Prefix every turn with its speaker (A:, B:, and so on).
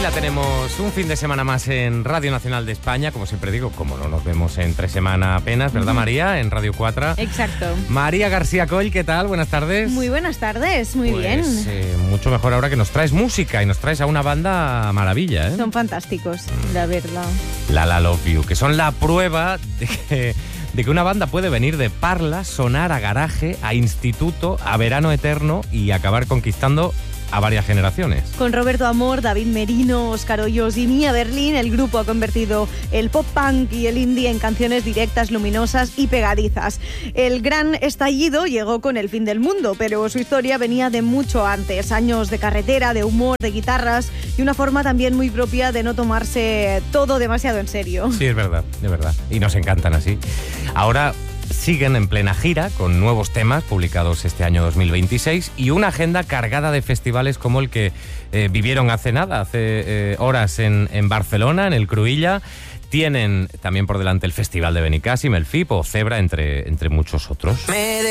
A: la tenemos un fin de semana más en Radio Nacional de España, como siempre digo, como no nos vemos entre semana apenas, ¿verdad, María? En Radio 4.
B: Exacto.
A: María García Coll, ¿qué tal? Buenas tardes.
B: Muy buenas tardes, muy bien.
A: Mucho mejor ahora que nos traes música y nos traes a una banda maravilla, ¿eh?
B: Son fantásticos, la verdad.
A: La Love You, que son la prueba de que una banda puede venir de Parla, sonar a garaje, a instituto, a verano eterno y acabar conquistando a varias generaciones.
B: Con Roberto Amor, David Merino, Óscar Hoyos y Mía Berlín, el grupo ha convertido el pop punk y el indie en canciones directas, luminosas y pegadizas. El gran estallido llegó con El fin del mundo, pero su historia venía de mucho antes. Años de carretera, de humor, de guitarras y una forma también muy propia de no tomarse todo demasiado en serio.
A: Sí, es verdad, de verdad. Y nos encantan así. Ahora siguen en plena gira con nuevos temas publicados este año 2026 y una agenda cargada de festivales como el que vivieron hace horas en Barcelona, en el Cruïlla. Tienen también por delante el Festival de Benicàssim, el FIP o Zebra, entre muchos otros.